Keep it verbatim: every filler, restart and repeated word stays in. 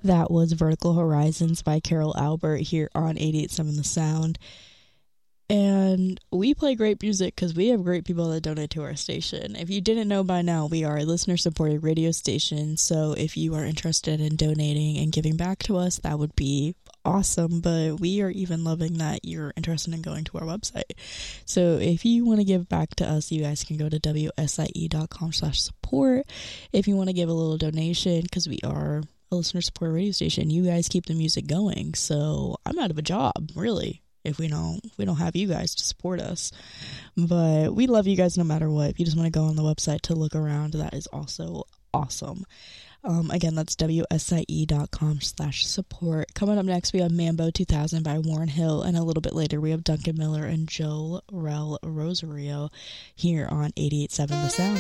That was Vertical Horizons by Carol Albert here on eighty-eight point seven The Sound. And we play great music because we have great people that donate to our station. If you didn't know by now, we are a listener-supported radio station, so if you are interested in donating and giving back to us, that would be awesome. But we are even loving that you're interested in going to our website. So if you want to give back to us, you guys can go to W S I E dot com slash support. If you want to give a little donation, because we are a listener support radio station, you guys keep the music going, so I'm out of a job, really, if we don't if we don't have you guys to support us. But we love you guys no matter what. If you just want to go on the website to look around, that is also awesome. Um, again, that's W S I E dot com slash support. Coming up next, we have Mambo two thousand by Warren Hill, and a little bit later we have Duncan Miller and Joe Rel Rosario here on eighty-eight point seven The Sound.